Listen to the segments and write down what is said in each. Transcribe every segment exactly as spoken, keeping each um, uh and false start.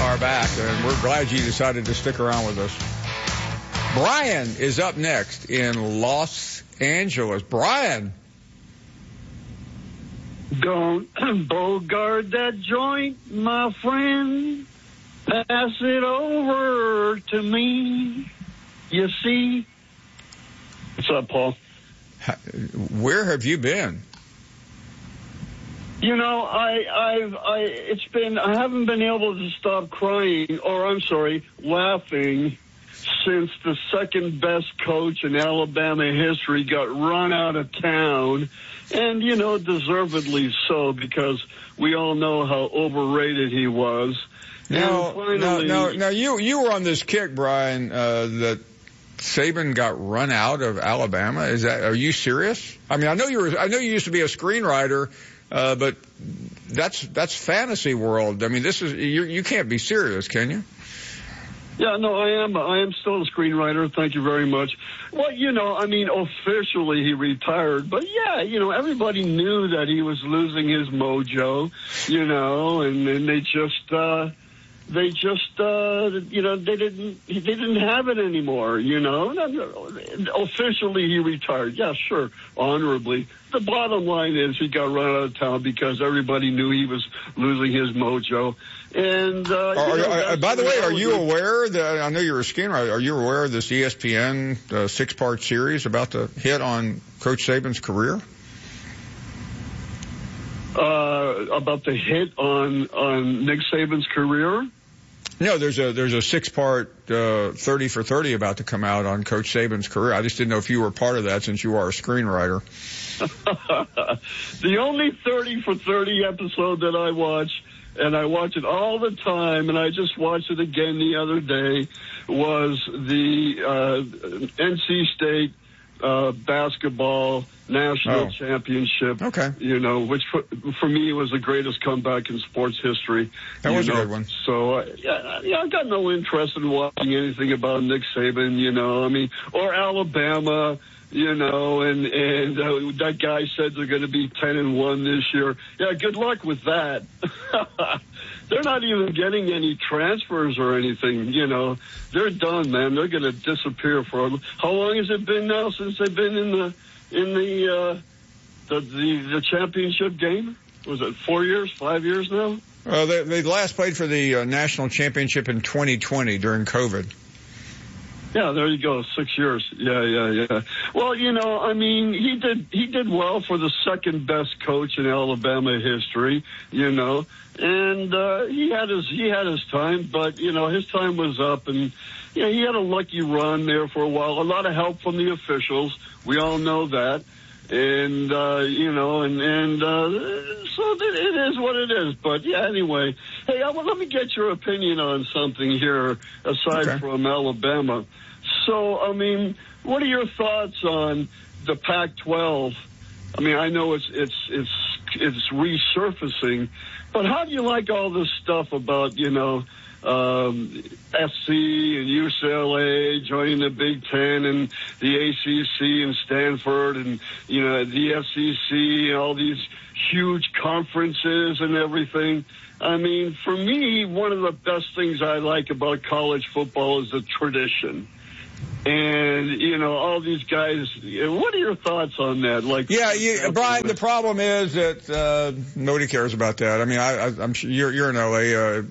are back, and we're glad you decided to stick around with us. Brian is up next in Los Angeles. Brian. Don't bogart that joint, my friend. Pass it over to me. You see? What's up, Paul? Where have you been? You know, I, I've, I, it's been, I haven't been able to stop crying, or I'm sorry, laughing, since the second best coach in Alabama history got run out of town, and, you know, deservedly so, because we all know how overrated he was. No, finally, no, no, no, you, you were on this kick, Brian, uh, that Saban got run out of Alabama. Is that, are you serious? I mean, I know you were, I know you used to be a screenwriter. Uh, but that's, that's fantasy world. I mean, this is, you, you can't be serious, can you? Yeah, no, I am, I am still a screenwriter. Thank you very much. Well, you know, I mean, officially he retired, but yeah, you know, everybody knew that he was losing his mojo, you know, and, and they just, uh, they just, uh, you know, they didn't, they didn't have it anymore, you know. Officially he retired. Yeah, sure, honorably. The bottom line is he got run out of town because everybody knew he was losing his mojo. And, uh, are, you know, are, by the way, are you aware that, I know you're a screenwriter, are you aware of this E S P N uh, six-part series about to hit on Coach Saban's career? Uh, about the hit on, on Nick Saban's career? No, there's a there's a six-part uh, thirty for thirty about to come out on Coach Saban's career. I just didn't know if you were part of that since you are a screenwriter. The only thirty for thirty episode that I watch, and I watch it all the time, and I just watched it again the other day, was the uh, N C State uh, basketball national oh. championship. Okay. You know, which for, for me was the greatest comeback in sports history. That was know. a good one. So, uh, yeah, yeah, I got no interest in watching anything about Nick Saban, you know, I mean, or Alabama, you know, and, and uh, that guy said they're going to be ten and one this year. Yeah, good luck with that. They're not even getting any transfers or anything, you know. They're done, man. They're going to disappear for, how long has it been now since they've been in the, in the, uh, the, the, the championship game? Was it four years, five years now? Uh, they, they last played for the uh, national championship in twenty twenty during COVID. Yeah, there you go. Six years. Yeah, yeah, yeah. Well, you know, I mean, he did, he did well for the second best coach in Alabama history, you know, and, uh, he had his, he had his time, but, you know, his time was up, and, you know, he had a lucky run there for a while. A lot of help from the officials. We all know that. And, uh, you know, and, and, uh, so it is what it is. But yeah, anyway, hey, I, well, let me get your opinion on something here aside okay. from Alabama. So, I mean, what are your thoughts on the Pac twelve? I mean, I know it's, it's, it's, it's resurfacing, but how do you like all this stuff about, you know, um, S C and U C L A joining the Big Ten and the A C C and Stanford and, you know, the S E C and all these huge conferences and everything? I mean, for me, one of the best things I like about college football is the tradition. And, you know, all these guys, what are your thoughts on that? Like, yeah, you, Brian, the problem is that, uh, nobody cares about that. I mean, I, I, I'm sure you're, you're in L A, uh,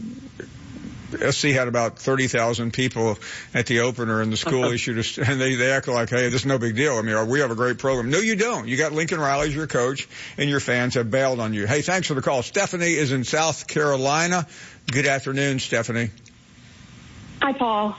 S C had about thirty thousand people at the opener, and the school issued a, and they, they act like, hey, this is no big deal. I mean, we have a great program. No, you don't. You got Lincoln Riley as your coach, and your fans have bailed on you. Hey, thanks for the call. Stephanie is in South Carolina. Good afternoon, Stephanie. Hi, Paul.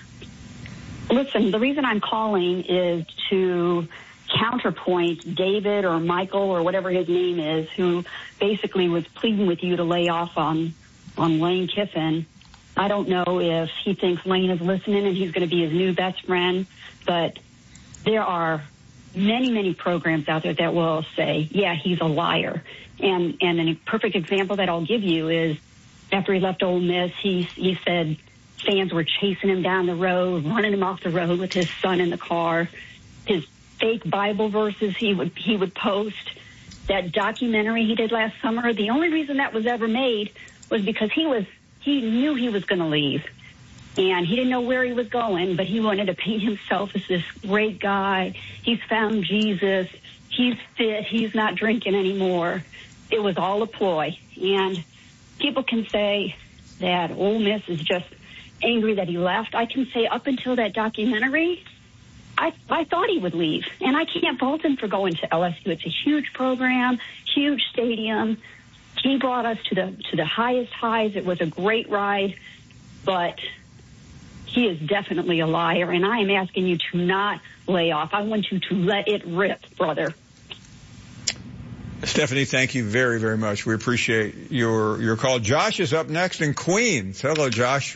Listen, the reason I'm calling is to counterpoint David or Michael or whatever his name is, who basically was pleading with you to lay off on, on Lane Kiffin. I don't know if he thinks Lane is listening and he's going to be his new best friend, but there are many, many programs out there that will say, yeah, he's a liar. And, and a perfect example that I'll give you is after he left Ole Miss, he, he said fans were chasing him down the road, running him off the road with his son in the car. His fake Bible verses he would, he would post. That documentary he did last summer, the only reason that was ever made was because he was he knew he was going to leave. And he didn't know where he was going, but he wanted to paint himself as this great guy. He's found Jesus. He's fit. He's not drinking anymore. It was all a ploy. And people can say that Ole Miss is just angry that he left. I can say up until that documentary, I, I thought he would leave. And I can't fault him for going to L S U. It's a huge program, huge stadium. He brought us to the to the highest highs. It was a great ride, but he is definitely a liar, and I am asking you to not lay off. I want you to let it rip, brother. Stephanie, thank you very, very much. We appreciate your your call. Josh is up next in Queens. Hello, Josh.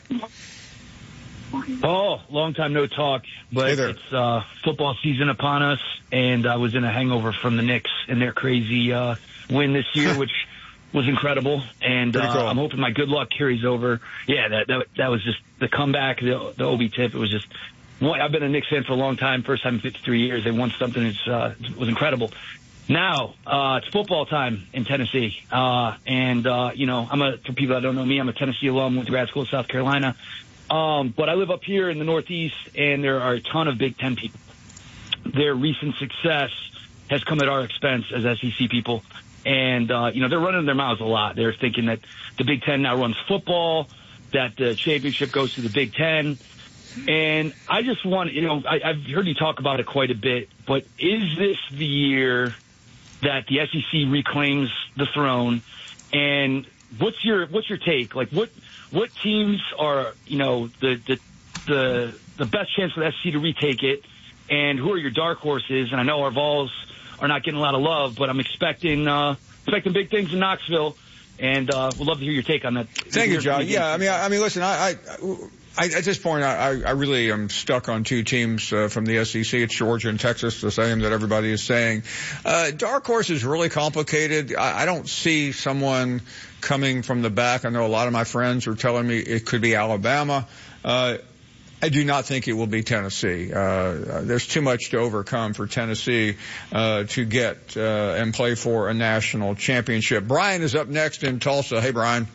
Oh, long time no talk, but hey it's uh, football season upon us, and I was in a hangover from the Knicks and their crazy uh, win this year, which was incredible, and uh, cool. I'm hoping my good luck carries over. Yeah, that that, that was just the comeback, the, the Obi tip. It was just, I've been a Knicks fan for a long time. First time in fifty-three years. They won something that uh, was incredible. Now, uh, it's football time in Tennessee. Uh, and, uh, you know, I'm a, for people that don't know me, I'm a Tennessee alum, went to grad school in South Carolina. Um, but I live up here in the Northeast, and there are a ton of Big Ten people. Their recent success has come at our expense as S E C people. And, uh, you know, they're running their mouths a lot. They're thinking that the Big Ten now runs football, that the championship goes to the Big Ten. And I just want, you know, I, I've heard you talk about it quite a bit, but is this the year that the S E C reclaims the throne? And what's your what's your take? Like, what what teams are, you know, the the the, the best chance for the S E C to retake it? And who are your dark horses? And I know our Vols are not getting a lot of love, but I'm expecting uh, expecting big things in Knoxville, and uh, we'd love to hear your take on that. Thank you, John. Yeah, I mean, I, I mean, listen, I. I I, at this point, I, I really am stuck on two teams uh, from the S E C. It's Georgia and Texas, the same that everybody is saying. Uh, dark horse is really complicated. I, I don't see someone coming from the back. I know a lot of my friends are telling me it could be Alabama. Uh, I do not think it will be Tennessee. Uh, there's too much to overcome for Tennessee uh, to get uh, and play for a national championship. Brian is up next in Tulsa. Hey, Brian.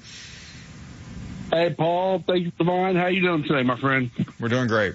Hey, Paul. Thank you, Devon. How you doing today, my friend? We're doing great.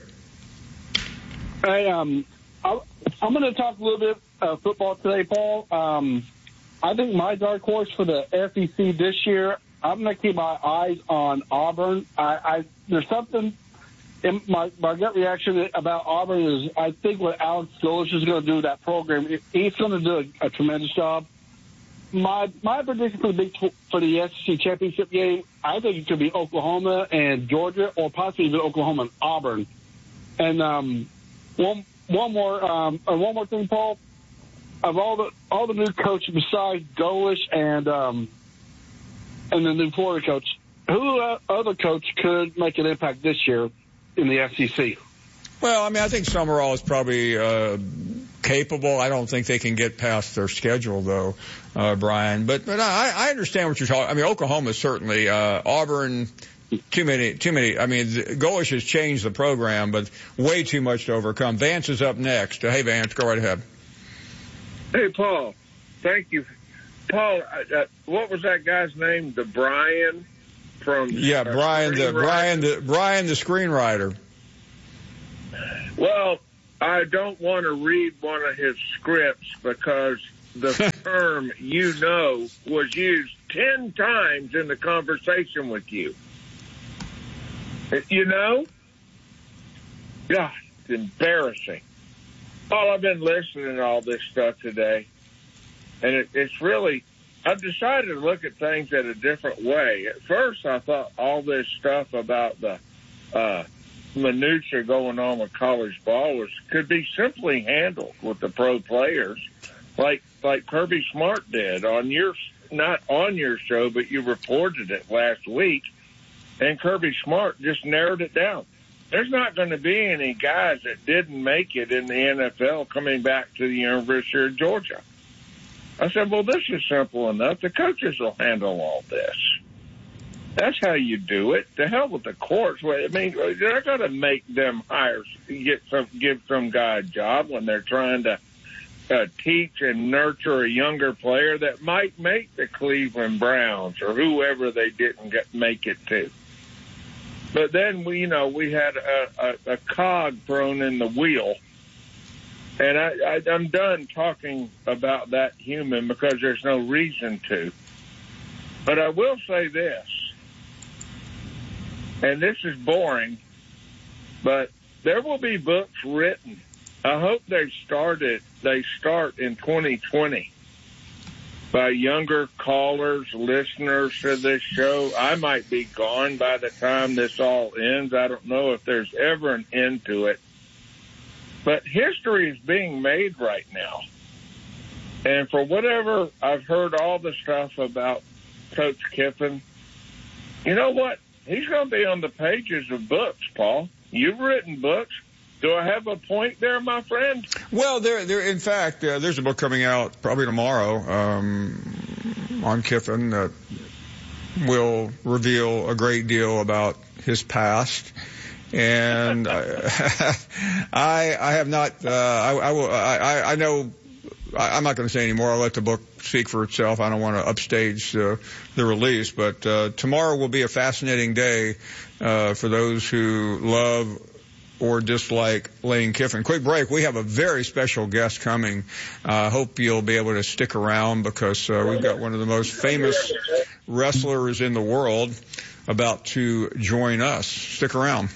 Hey, um, I, I'm going to talk a little bit uh, football today, Paul. Um, I think my dark horse for the S E C this year, I'm going to keep my eyes on Auburn. I, I there's something in my, my gut reaction about Auburn is I think what Alex Golesh is going to do with that program, he's going to do a, a tremendous job. My my prediction for the big for the S E C championship game, I think it could be Oklahoma and Georgia, or possibly even Oklahoma and Auburn. And um, one one more um, and one more thing, Paul. Of all the all the new coaches besides Golesh and um, and the new Florida coach, who uh, other coach could make an impact this year in the S E C? Well, I mean, I think Summerall is probably uh, capable. I don't think they can get past their schedule, though, uh, Brian. But but I, I understand what you're talking. I mean, Oklahoma certainly, uh, Auburn, too many, too many. I mean, Golesh has changed the program, but way too much to overcome. Vance is up next. Uh, hey, Vance, go right ahead. Hey, Paul. Thank you, Paul. Uh, what was that guy's name? The Brian from yeah, uh, Brian, the Brian, the Brian, the screenwriter. Well, I don't want to read one of his scripts because the term "you know" was used ten times in the conversation with you. You know? God, it's embarrassing. Paul, I've been listening to all this stuff today, and it, it's really, I've decided to look at things in a different way. At first, I thought all this stuff about the uh minutia going on with college ball was could be simply handled with the pro players, like like Kirby Smart did on your not on your show, but you reported it last week, and Kirby Smart just narrowed it down. There's not going to be any guys that didn't make it in the N F L coming back to the University of Georgia. I said, well, this is simple enough. The coaches will handle all this. That's how you do it. To hell with the courts. I mean, they're going to make them hire, get some, give some guy a job when they're trying to uh, teach and nurture a younger player that might make the Cleveland Browns or whoever they didn't get, make it to. But then we, you know, we had a, a, a cog thrown in the wheel. And I, I, I'm done talking about that human because there's no reason to. But I will say this, and this is boring, but there will be books written. I hope they started, they start in twenty twenty by younger callers, listeners to this show. I might be gone by the time this all ends. I don't know if there's ever an end to it. But history is being made right now. And for whatever I've heard all the stuff about Coach Kiffin, you know what? He's going to be on the pages of books, Paul. You've written books. Do I have a point there, my friend? Well, there, there. In fact, uh, there's a book coming out probably tomorrow um, on Kiffin that will reveal a great deal about his past. And I, I, I have not. Uh, I, I will. I, I know. I, I'm not going to say anymore. I'll let the book speak for itself. I don't want to upstage uh, the release. But uh, tomorrow will be a fascinating day uh, for those who love or dislike Lane Kiffin. Quick break. We have a very special guest coming. I uh, hope you'll be able to stick around because uh, we've got one of the most famous wrestlers in the world about to join us. Stick around.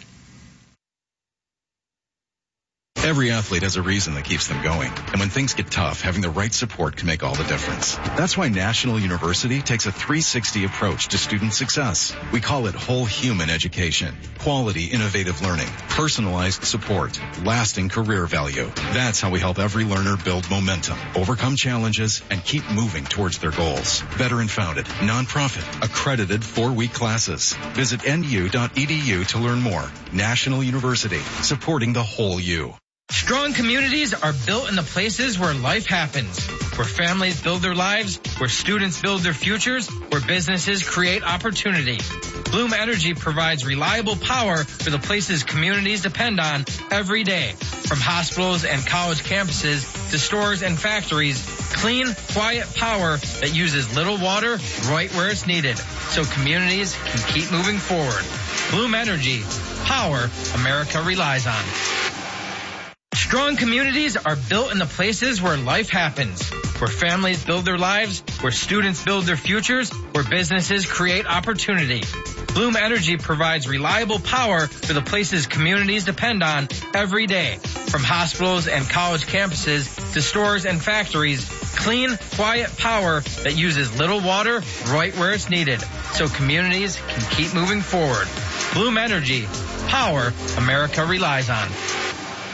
Every athlete has a reason that keeps them going. And when things get tough, having the right support can make all the difference. That's why National University takes a three sixty approach to student success. We call it whole human education. Quality, innovative learning, personalized support, lasting career value. That's how we help every learner build momentum, overcome challenges, and keep moving towards their goals. Veteran-founded, nonprofit, accredited four-week classes. Visit N U dot E D U to learn more. National University, supporting the whole you. Strong communities are built in the places where life happens, where families build their lives, where students build their futures, where businesses create opportunity. Bloom Energy provides reliable power for the places communities depend on every day. From hospitals and college campuses to stores and factories, clean, quiet power that uses little water right where it's needed, so communities can keep moving forward. Bloom Energy, power America relies on. Strong communities are built in the places where life happens, where families build their lives, where students build their futures, where businesses create opportunity. Bloom Energy provides reliable power for the places communities depend on every day. From hospitals and college campuses to stores and factories, clean, quiet power that uses little water right where it's needed, so communities can keep moving forward. Bloom Energy, power America relies on.